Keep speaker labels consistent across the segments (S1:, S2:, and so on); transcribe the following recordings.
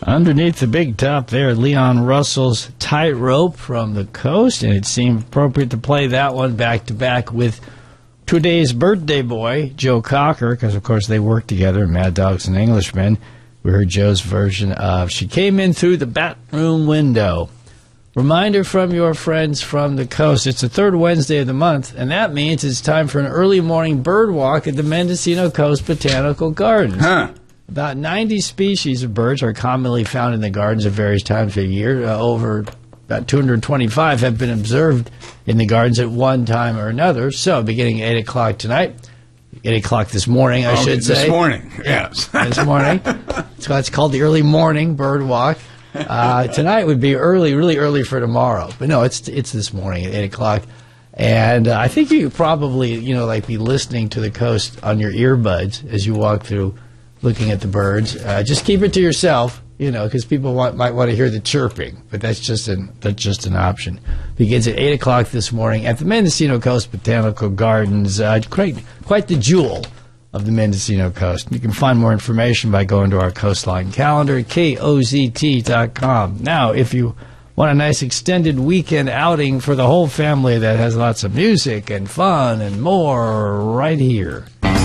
S1: Underneath the big top there, Leon Russell's Tightrope from the Coast, and it seemed appropriate to play that one back-to-back with today's birthday boy, Joe Cocker, because, of course, they worked together in Mad Dogs and Englishmen. We heard Joe's version of She Came In Through the Bathroom Window. Reminder from your friends from the coast, it's the third Wednesday of the month, and that means it's time for an early morning bird walk at the Mendocino Coast Botanical Gardens. About 90 species of birds are commonly found in the gardens at various times of the year. Over about 225 have been observed in the gardens at one time or another. So, beginning at 8 o'clock tonight, 8 o'clock this morning, I should say.
S2: This morning, yes.
S1: This morning. So it's called the early morning bird walk. Tonight would be early, really early for tomorrow. But no, it's this morning at 8 o'clock. And I think you probably, be listening to the coast on your earbuds as you walk through looking at the birds. Just keep it to yourself, because people might want to hear the chirping. But that's just an option. Begins at 8 o'clock this morning at the Mendocino Coast Botanical Gardens. Quite the jewel of the Mendocino Coast. You can find more information by going to our coastline calendar, KOZT.com. Now, if you want a nice extended weekend outing for the whole family that has lots of music and fun and more, right here.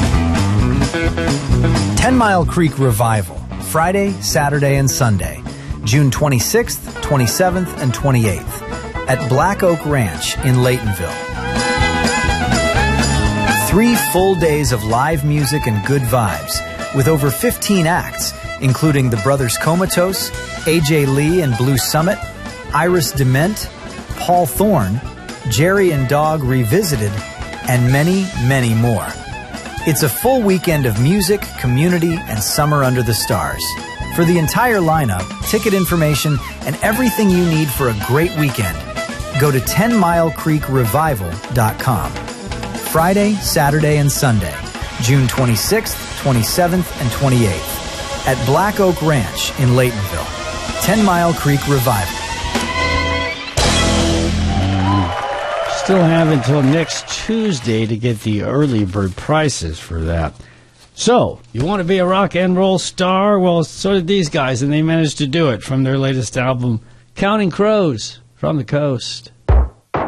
S3: 10 Mile Creek Revival, Friday, Saturday, and Sunday, June 26th, 27th, and 28th, at Black Oak Ranch in Laytonville. 3 full days of live music and good vibes, with over 15 acts, including the Brothers Comatose, AJ Lee and Blue Summit, Iris Dement, Paul Thorne, Jerry and Dog Revisited, and many, many more. It's a full weekend of music, community, and summer under the stars. For the entire lineup, ticket information, and everything you need for a great weekend, go to 10milecreekrevival.com. Friday, Saturday, and Sunday, June 26th, 27th, and 28th, at Black Oak Ranch in Laytonville. 10 Mile Creek Revival.
S1: Still have until next Tuesday to get the early bird prices for that. So, you want to be a rock and roll star? Well, so did these guys, and they managed to do it from their latest album, Counting Crows from the Coast.